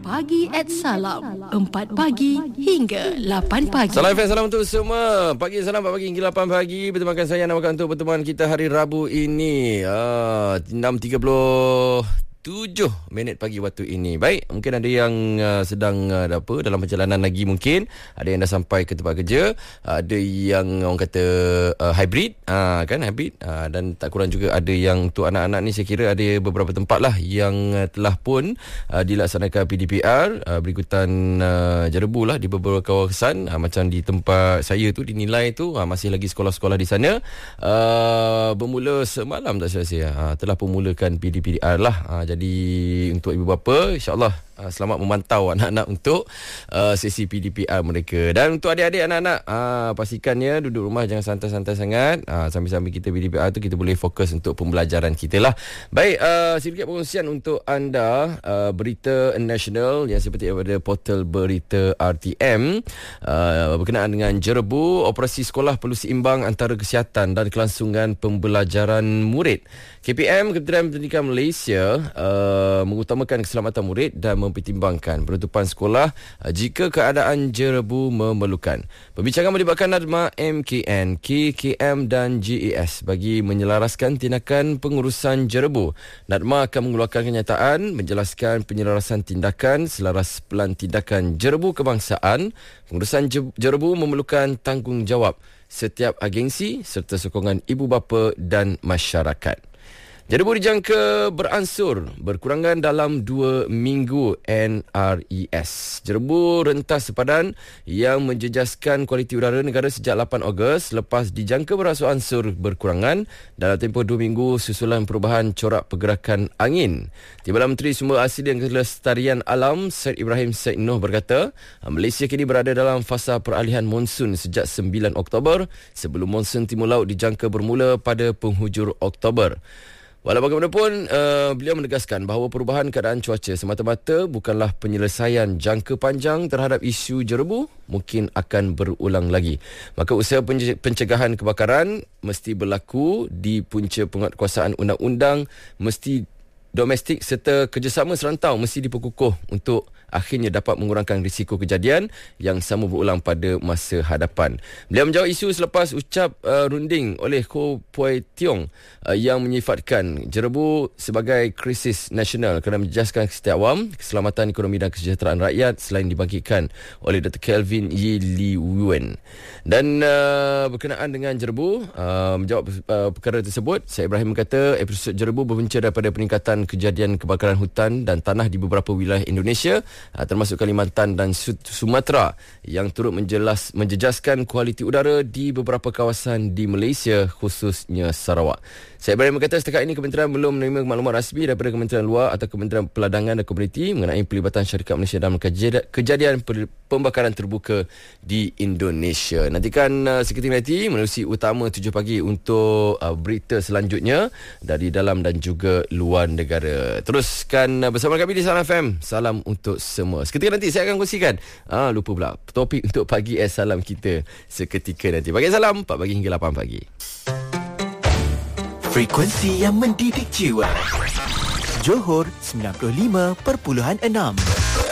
Pagi at Salam 4 pagi hingga 8 pagi. Salam FM, salam untuk semua. Pagi, salam 4 pagi hingga 8 pagi. Bertemankan saya Namakan untuk pertemuan kita hari Rabu ini 6.37 minit pagi waktu ini. Baik, mungkin ada yang sedang dalam perjalanan lagi mungkin. Ada yang dah sampai ke tempat kerja. Ada yang orang kata hybrid, kan hybrid. Dan tak kurang juga ada yang untuk anak-anak ni, saya kira ada beberapa tempat lah yang telah pun dilaksanakan PDPR berikutan Jerebu lah di beberapa kawasan. Macam di tempat saya tu, dinilai tu masih lagi sekolah-sekolah di sana. Bermula semalam tak saya telah pun mulakan PDPR lah. Jadi untuk ibu bapa, insyaAllah selamat memantau anak-anak untuk sesi PDPR mereka. Dan untuk adik-adik anak-anak, pastikannya duduk rumah, jangan santai-santai sangat. Sambil-sambil kita PDPR tu, kita boleh fokus untuk pembelajaran kita lah. Baik, sedikit perkongsian untuk anda berita nasional yang seperti daripada portal berita RTM berkenaan dengan Jerebu. Operasi sekolah perlu seimbang antara kesihatan dan kelangsungan pembelajaran murid. KPM, Kementerian Pendidikan Malaysia, mengutamakan keselamatan murid dan mempertimbangkan penutupan sekolah jika keadaan Jerebu memerlukan. Pembincangan melibatkan NADMA, MKN, KKM dan GES bagi menyelaraskan tindakan pengurusan Jerebu. NADMA akan mengeluarkan kenyataan menjelaskan penyelarasan tindakan selaras pelan tindakan Jerebu kebangsaan. Pengurusan Jerebu memerlukan tanggungjawab setiap agensi serta sokongan ibu bapa dan masyarakat. Jerebu dijangka beransur berkurangan dalam 2 minggu NRES. Jerebu rentas sepadan yang menjejaskan kualiti udara negara sejak 8 Ogos lepas dijangka beransur-ansur berkurangan dalam tempoh 2 minggu susulan perubahan corak pergerakan angin. Timbalan Menteri Sumber Asli dan Kelestarian Alam Syed Ibrahim Syed Noh berkata, Malaysia kini berada dalam fasa peralihan monsun sejak 9 Oktober sebelum monsun timur laut dijangka bermula pada penghujung Oktober. Walau bagaimanapun, beliau menegaskan bahawa perubahan keadaan cuaca semata-mata bukanlah penyelesaian jangka panjang terhadap isu Jerebu, mungkin akan berulang lagi. Maka usaha pencegahan kebakaran mesti berlaku di punca penguatkuasaan undang-undang, mesti domestik serta kerjasama serantau mesti diperkukuh untuk akhirnya dapat mengurangkan risiko kejadian yang sama berulang pada masa hadapan. Beliau menjawab isu selepas ucap runding oleh Koh Pui Tiong yang menyifatkan Jerebu sebagai krisis nasional kerana menjejaskan kesihatan awam, keselamatan ekonomi dan kesejahteraan rakyat selain dibangkitkan oleh Dr. Kelvin Yi Li Wen. Dan berkenaan dengan Jerebu, menjawab perkara tersebut, Syed Ibrahim berkata episod Jerebu berpunca daripada peningkatan kejadian kebakaran hutan dan tanah di beberapa wilayah Indonesia termasuk Kalimantan dan Sumatera yang turut menjejaskan kualiti udara di beberapa kawasan di Malaysia khususnya Sarawak. Syed Ibrahim berkata setakat ini kementerian belum menerima maklumat rasmi daripada Kementerian Luar atau Kementerian Peladangan dan Komuniti mengenai pelibatan syarikat Malaysia dalam kejadian pembakaran terbuka di Indonesia. Nantikan seketika nanti menerusi utama 7 pagi untuk berita selanjutnya dari dalam dan juga luar negara. Teruskan bersama kami di Salam FM. Salam untuk semua. Seketika nanti saya akan kongsikan lupa pula topik untuk pagi salam kita seketika nanti. Pagi salam 4 pagi hingga 8 pagi. Frekuensi yang mendidik jiwa. Johor 95.6.